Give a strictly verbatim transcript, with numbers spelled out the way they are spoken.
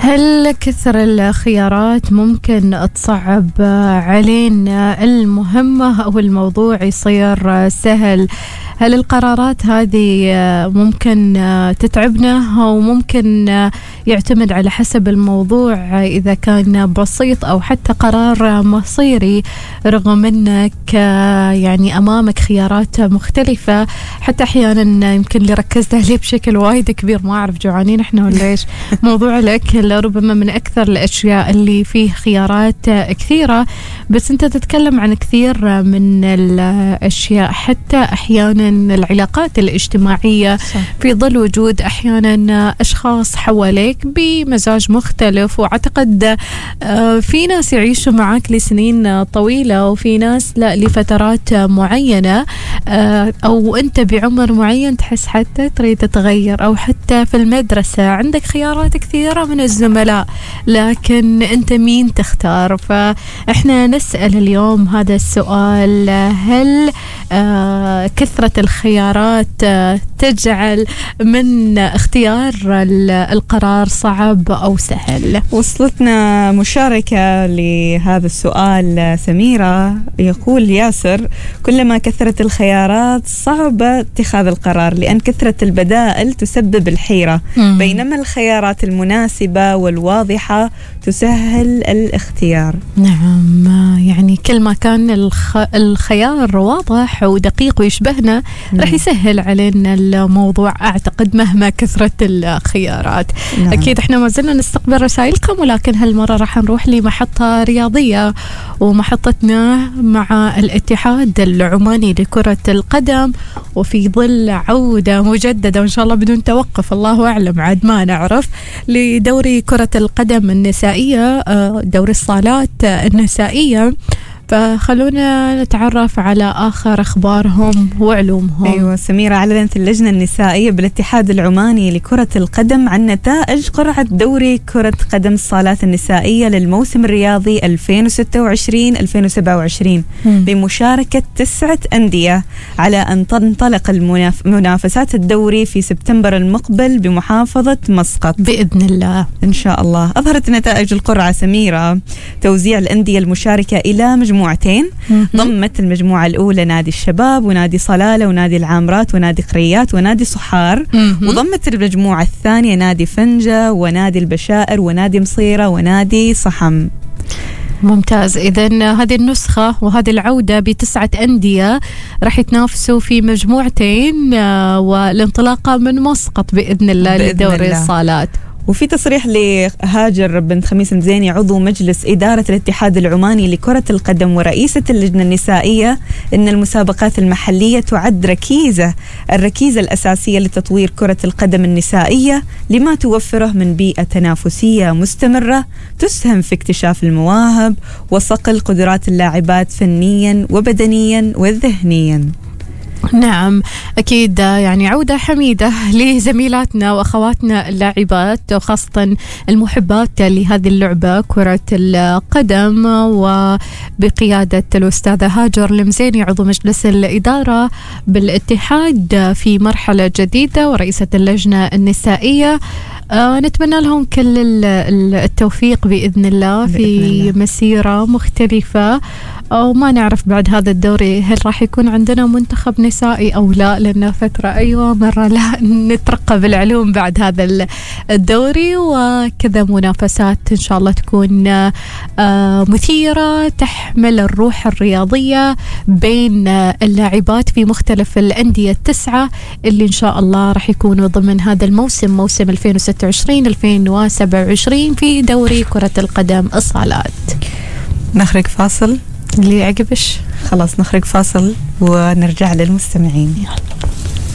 هل كثر الخيارات ممكن تصعب علينا المهمة أو الموضوع يصير سهل؟ هل القرارات هذه ممكن تتعبنا أو ممكن يعتمد على حسب الموضوع إذا كان بسيط أو حتى قرار مصيري، رغم أنك يعني أمامك خيارات مختلفة؟ حتى أحيانا يمكن اللي ركزت عليه بشكل وايد كبير، ما أعرف جوعانين إحنا ولا إيش، موضوع الأكل ربما من أكثر الأشياء اللي فيه خيارات كثيرة، بس أنت تتكلم عن كثير من الأشياء، حتى أحيانا العلاقات الاجتماعية صح. في ظل وجود أحيانا أشخاص حواليك بمزاج مختلف، وأعتقد في ناس يعيشوا معك لسنين طويلة وفي ناس لا لفترات معينة، أو أنت بعمر معين تحس حتى تريد تتغير، أو حتى في المدرسة عندك خيارات كثيرة من الزملاء لكن أنت مين تختار؟ فإحنا نسأل اليوم هذا السؤال: هل كثرة الخيارات تجعل من اختيار القرار صعب أو سهل؟ وصلتنا مشاركة لهذا السؤال سميرة، يقول ياسر: كلما كثرت الخيارات صعب اتخاذ القرار، لأن كثرة البدائل تسبب الحيرة، مم. بينما الخيارات المناسبة والواضحة تسهل الاختيار. نعم، يعني كل ما كان الخ... الخيار واضح ودقيق ويشبهنا رح يسهل علينا الموضوع، أعتقد مهما كثرت الخيارات. نعم. أكيد إحنا ما زلنا نستقبل رسائلكم، ولكن هالمرة رح نروح لمحطة رياضية، ومحطتنا مع الاتحاد العماني لكرة القدم، وفي ظل عودة مجددة وإن شاء الله بدون توقف، الله أعلم عاد ما نعرف، لدوري كرة القدم النسائية، دوري الصالات النسائية. فخلونا نتعرف على آخر أخبارهم وعلومهم. أيوة سميرة، أعلنت اللجنة النسائية بالاتحاد العماني لكرة القدم عن نتائج قرعة دوري كرة قدم الصالات النسائية للموسم الرياضي ألفين وستة وعشرين ألفين وسبعة وعشرين بمشاركة تسعة أندية، على أن تنطلق المنافسات الدوري في سبتمبر المقبل بمحافظة مسقط بإذن الله إن شاء الله. أظهرت نتائج القرعة سميرة توزيع الأندية المشاركة إلى مجموعة مجموعتين، ضمت المجموعة الأولى نادي الشباب ونادي صلالة ونادي العامرات ونادي قريات ونادي صحار، وضمت المجموعة الثانية نادي فنجة ونادي البشائر ونادي مصيرة ونادي صحم. ممتاز. إذن هذه النسخة وهذه العودة بتسعة أندية راح يتنافسوا في مجموعتين، والانطلاقة من مسقط بإذن الله لدوري الصالات. وفي تصريح لهاجر بنت خميس مزيني عضو مجلس إدارة الاتحاد العماني لكرة القدم ورئيسة اللجنة النسائية إن المسابقات المحلية تعد ركيزة الركيزة الأساسية لتطوير كرة القدم النسائية، لما توفره من بيئة تنافسية مستمرة تسهم في اكتشاف المواهب وصقل قدرات اللاعبات فنيا وبدنيا وذهنيا. نعم أكيد، يعني عودة حميدة لزميلاتنا وأخواتنا اللاعبات، وخاصة المحبات لهذه اللعبة كرة القدم، وبقيادة الأستاذة هاجر المزيني عضو مجلس الإدارة بالاتحاد في مرحلة جديدة ورئيسة اللجنة النسائية. آه نتمنى لهم كل التوفيق بإذن الله في بإذن الله. مسيرة مختلفة، وما نعرف بعد هذا الدوري هل راح يكون عندنا منتخب نسائي أو لا، لأن فترة أيوة مرة لا نترقب العلوم بعد هذا الدوري، وكذا منافسات إن شاء الله تكون آه مثيرة، تحمل الروح الرياضية بين اللاعبات في مختلف الأندية التسعة اللي إن شاء الله راح يكونوا ضمن هذا الموسم، موسم ألفين وستة وعشرين ألفين وسبعة وعشرين في دوري كرة القدم الصالات. نخرج فاصل اللي عقبش خلاص، نخرج فاصل ونرجع للمستمعين. يلا.